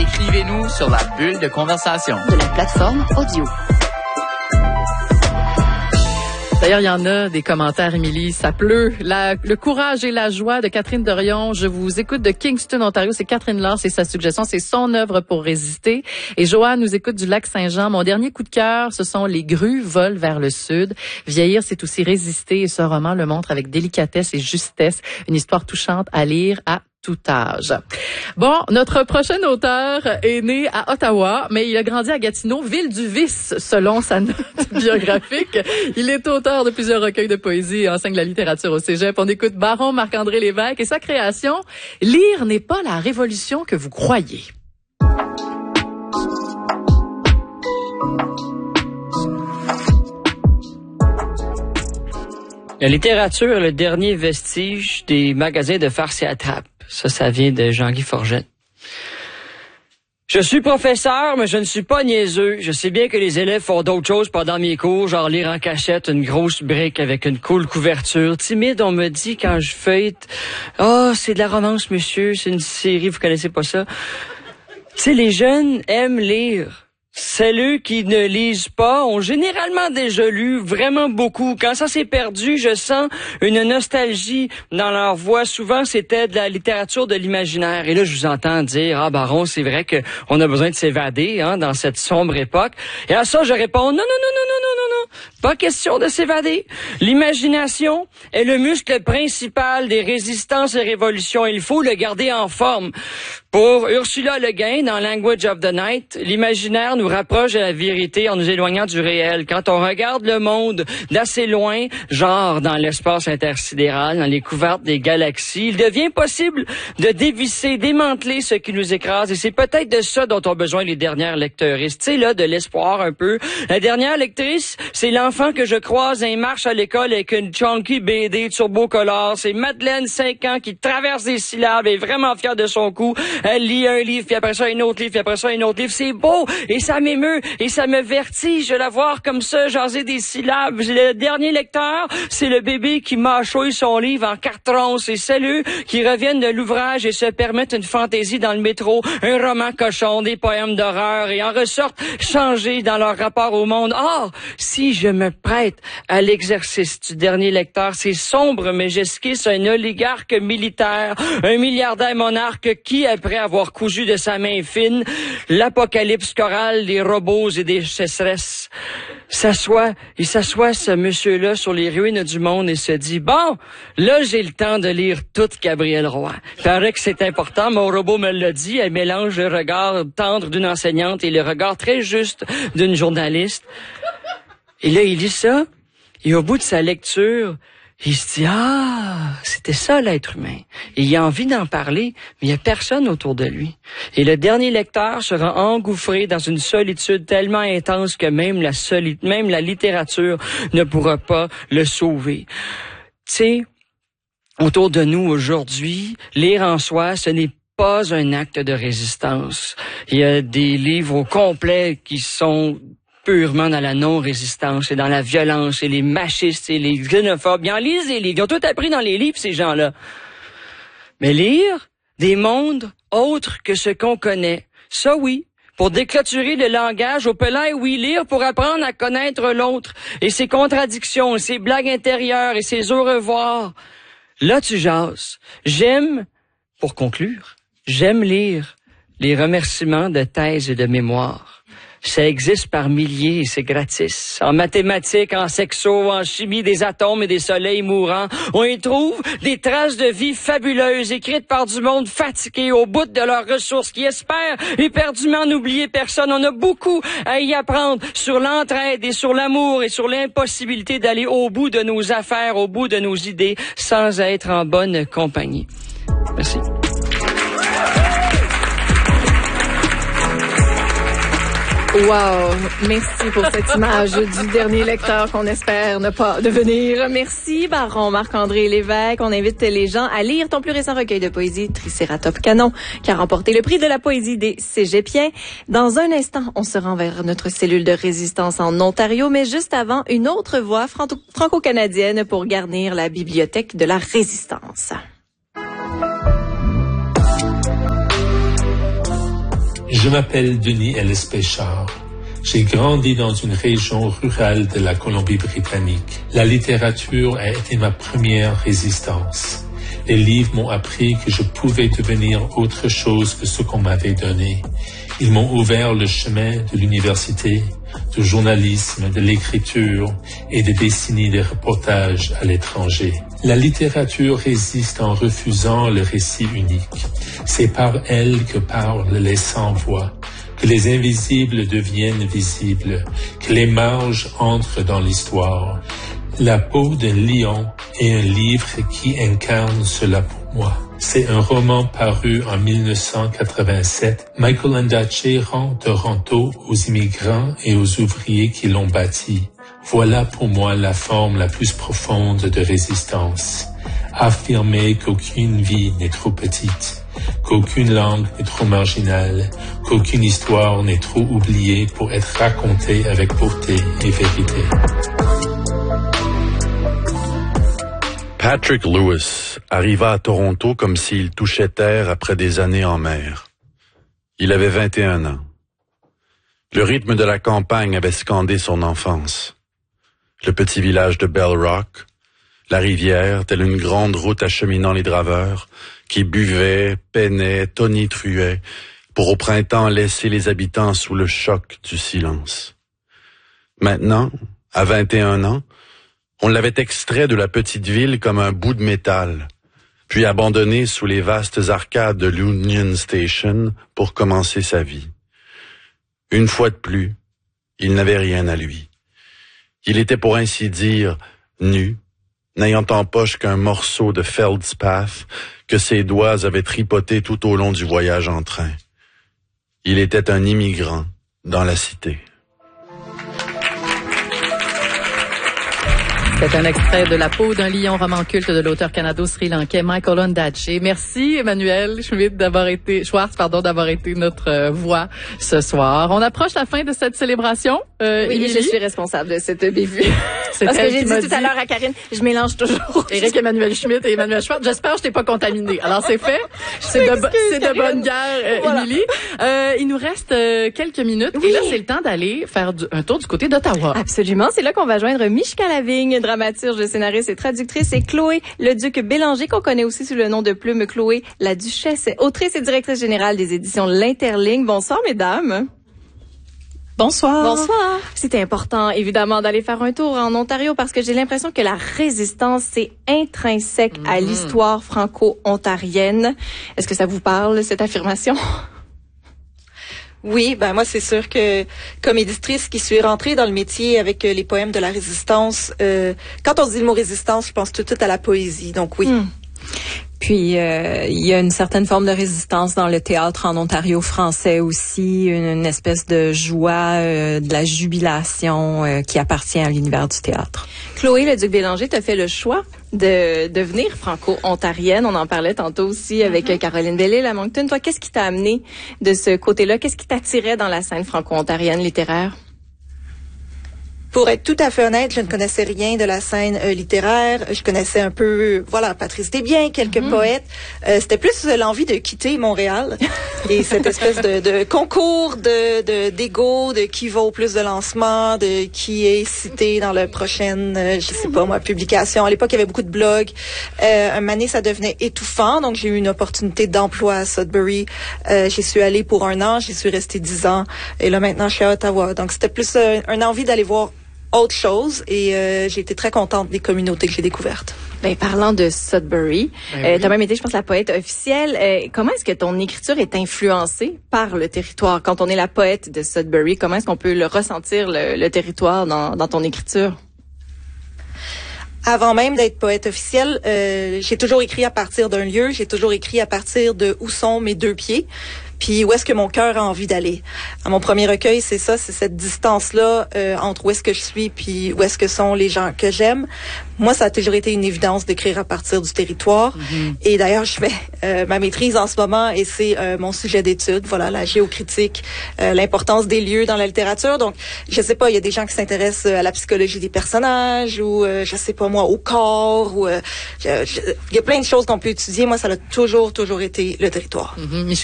Écrivez-nous sur la bulle de conversation de la plateforme audio. D'ailleurs, il y en a des commentaires, Émilie. Ça pleut. Le courage et la joie de Catherine Dorion. Je vous écoute de Kingston, Ontario. C'est Catherine Laure, c'est sa suggestion. C'est son œuvre pour résister. Et Joanne nous écoute du Lac-Saint-Jean. Mon dernier coup de cœur, ce sont Les grues volent vers le sud. Vieillir, c'est aussi résister. Et ce roman le montre avec délicatesse et justesse. Une histoire touchante à lire à tout âge. Bon, notre prochain auteur est né à Ottawa, mais il a grandi à Gatineau, ville du vice, selon sa note biographique. Il est auteur de plusieurs recueils de poésie et enseigne la littérature au cégep. On écoute Baron Marc-André Lévesque et sa création « Lire n'est pas la révolution que vous croyez ». La littérature est le dernier vestige des magasins de farce et attrape. Ça vient de Jean-Guy Forget. Je suis professeur, mais je ne suis pas niaiseux. Je sais bien que les élèves font d'autres choses pendant mes cours, genre lire en cachette une grosse brique avec une cool couverture. Timide, on me dit quand je feuillete, « Ah, c'est de la romance, monsieur, c'est une série, vous connaissez pas ça. » Tu sais, les jeunes aiment lire. Celles qui ne lisent pas ont généralement déjà lu vraiment beaucoup. Quand ça s'est perdu, je sens une nostalgie dans leur voix. Souvent, c'était de la littérature de l'imaginaire. Et là, je vous entends dire, ah, Baron, c'est vrai qu'on a besoin de s'évader, dans cette sombre époque. Et à ça, je réponds, non. Pas question de s'évader. L'imagination est le muscle principal des résistances et révolutions. Il faut le garder en forme. Pour Ursula Le Guin, dans Language of the Night, l'imaginaire nous rapproche de la vérité en nous éloignant du réel. Quand on regarde le monde d'assez loin, genre dans l'espace intersidéral, dans les couvertes des galaxies, il devient possible de dévisser, démanteler ce qui nous écrase. Et c'est peut-être de ça dont ont besoin les dernières lectrices. Tu sais, là, de l'espoir un peu. La dernière lectrice, c'est l'enfant que je croise et marche à l'école avec une chunky BD turbo-color. C'est Madeleine, 5 ans, qui traverse des syllabes et est vraiment fière de son coup. Elle lit un livre, puis après ça, un autre livre, puis après ça, un autre livre. C'est beau, et ça m'émeut, et ça me vertige de la voir comme ça, jaser des syllabes. Le dernier lecteur, c'est le bébé qui mâchouille son livre en carton. C'est celles qui reviennent de l'ouvrage et se permettent une fantaisie dans le métro, un roman cochon, des poèmes d'horreur, et en ressortent changés dans leur rapport au monde. Or, si je me prête à l'exercice du dernier lecteur, c'est sombre, mais j'esquisse un oligarque militaire, un milliardaire monarque qui, après avoir cousu de sa main fine l'apocalypse chorale des robots et des sécheresses, s'assoit, ce monsieur-là sur les ruines du monde et se dit, bon, là, j'ai le temps de lire toute Gabrielle Roy. Paraît que c'est important, mon robot me l'a dit, elle mélange le regard tendre d'une enseignante et le regard très juste d'une journaliste. Et là, il lit ça, et au bout de sa lecture, il se dit, c'était ça l'être humain. Et il a envie d'en parler, mais il n'y a personne autour de lui. Et le dernier lecteur sera engouffré dans une solitude tellement intense que même la littérature ne pourra pas le sauver. Tu sais, autour de nous aujourd'hui, lire en soi, ce n'est pas un acte de résistance. Il y a des livres au complet qui sont purement dans la non-résistance et dans la violence et les machistes et les xénophobes. Ils en lisent les livres. Ils ont tout appris dans les livres, ces gens-là. Mais lire des mondes autres que ce qu'on connaît, ça oui. Pour déclôturer le langage au pelin, oui, lire pour apprendre à connaître l'autre et ses contradictions, et ses blagues intérieures et ses au revoir. Là, tu jases. Pour conclure, j'aime lire les remerciements de thèse et de mémoire. Ça existe par milliers et c'est gratis. En mathématiques, en sexo, en chimie des atomes et des soleils mourants, on y trouve des traces de vie fabuleuses écrites par du monde fatigué au bout de leurs ressources qui espère éperdument n'oublier personne. On a beaucoup à y apprendre sur l'entraide et sur l'amour et sur l'impossibilité d'aller au bout de nos affaires, au bout de nos idées sans être en bonne compagnie. Merci. Wow! Merci pour cette image du dernier lecteur qu'on espère ne pas devenir. Merci, Baron Marc-André Lévesque. On invite les gens à lire ton plus récent recueil de poésie, Tricératops Canon, qui a remporté le prix de la poésie des Cégepiens. Dans un instant, on se rend vers notre cellule de résistance en Ontario, mais juste avant, une autre voix franco-canadienne pour garnir la bibliothèque de la résistance. Je m'appelle Denis Ellis Péchard. J'ai grandi dans une région rurale de la Colombie-Britannique. La littérature a été ma première résistance. Les livres m'ont appris que je pouvais devenir autre chose que ce qu'on m'avait donné. Ils m'ont ouvert le chemin de l'université, du journalisme, de l'écriture et de dessiner des reportages à l'étranger. La littérature résiste en refusant le récit unique. C'est par elle que parlent les sans-voix, que les invisibles deviennent visibles, que les marges entrent dans l'histoire. La peau d'un lion est un livre qui incarne cela pour moi. C'est un roman paru en 1987. Michael Ondaatje rend Toronto aux immigrants et aux ouvriers qui l'ont bâti. Voilà pour moi la forme la plus profonde de résistance. Affirmer qu'aucune vie n'est trop petite, qu'aucune langue n'est trop marginale, qu'aucune histoire n'est trop oubliée pour être racontée avec beauté et vérité. Patrick Lewis arriva à Toronto comme s'il touchait terre après des années en mer. Il avait 21 ans. Le rythme de la campagne avait scandé son enfance. Le petit village de Bell Rock, la rivière, telle une grande route acheminant les draveurs, qui buvaient, peinaient, tonitruaient, pour au printemps laisser les habitants sous le choc du silence. Maintenant, à 21 ans, on l'avait extrait de la petite ville comme un bout de métal, puis abandonné sous les vastes arcades de l'Union Station pour commencer sa vie. Une fois de plus, il n'avait rien à lui. Il était pour ainsi dire nu, n'ayant en poche qu'un morceau de feldspathe que ses doigts avaient tripoté tout au long du voyage en train. Il était un immigrant dans la cité. C'est un extrait de La peau d'un lion, roman culte de l'auteur canado-sri-lankais Michael Ondaatje. Merci Emmanuel Schwartz d'avoir été notre voix ce soir. On approche la fin de cette célébration. Oui, Émilie? je suis responsable de cette bévue. C'est Parce que elle j'ai qui dit m'a tout à l'heure à Karine, je mélange toujours. Éric Emmanuel Schmitt et Emmanuel Schwartz. J'espère que je t'ai pas contaminé. Alors c'est fait. C'est de bonne guerre, voilà. Émilie. Il nous reste quelques minutes. Oui. Et là, c'est le temps d'aller faire un tour du côté d'Ottawa. Absolument. C'est là qu'on va joindre Mishka Lavigne, dramaturge, scénariste et traductrice, et Chloé Leduc-Bélanger, qu'on connaît aussi sous le nom de Plume Chloé, la Duchesse, autrice et directrice générale des éditions L'Interligne. Bonsoir, mesdames. Bonsoir. Bonsoir. C'était important, évidemment, d'aller faire un tour en Ontario parce que j'ai l'impression que la résistance, c'est intrinsèque à l'histoire franco-ontarienne. Est-ce que ça vous parle, cette affirmation? Oui, ben moi c'est sûr que comme éditrice qui suis rentrée dans le métier avec les poèmes de la résistance, quand on dit le mot résistance, je pense tout de suite à la poésie. Donc oui. Puis, il y a une certaine forme de résistance dans le théâtre en Ontario français aussi, une espèce de joie, de la jubilation qui appartient à l'univers du théâtre. Chloé Leduc-Bélanger, tu as fait le choix de devenir franco-ontarienne. On en parlait tantôt aussi avec Caroline Bellil à Moncton. Toi, qu'est-ce qui t'a amené de ce côté-là? Qu'est-ce qui t'attirait dans la scène franco-ontarienne littéraire? Pour être tout à fait honnête, je ne connaissais rien de la scène littéraire. Je connaissais un peu, Patrice Desbiens, quelques poètes. C'était plus l'envie de quitter Montréal et cette espèce de concours d'ego, de qui vaut plus de lancements, de qui est cité dans la prochaine, publication. À l'époque, il y avait beaucoup de blogs. Un moment donné, ça devenait étouffant, donc j'ai eu une opportunité d'emploi à Sudbury. J'y suis allée pour 1 an, j'y suis restée 10 ans, et là maintenant, je suis à Ottawa. Donc c'était plus une envie d'aller voir autre chose et j'ai été très contente des communautés que j'ai découvertes. Ben, parlant de Sudbury, t'as même été, je pense, la poète officielle. Comment est-ce que ton écriture est influencée par le territoire? Quand on est la poète de Sudbury, comment est-ce qu'on peut le ressentir, le territoire, dans ton écriture? Avant même d'être poète officielle, j'ai toujours écrit à partir d'un lieu, j'ai toujours écrit à partir de où sont mes 2 pieds. Puis où est-ce que mon cœur a envie d'aller. À mon premier recueil, c'est ça, c'est cette distance-là entre où est-ce que je suis puis où est-ce que sont les gens que j'aime. Moi, ça a toujours été une évidence d'écrire à partir du territoire. Et d'ailleurs, je fais ma maîtrise en ce moment et c'est mon sujet d'étude, la géocritique, l'importance des lieux dans la littérature. Donc, je sais pas, il y a des gens qui s'intéressent à la psychologie des personnages ou, je sais pas moi, au corps ou il y a plein de choses qu'on peut étudier. Moi, ça a toujours été le territoire.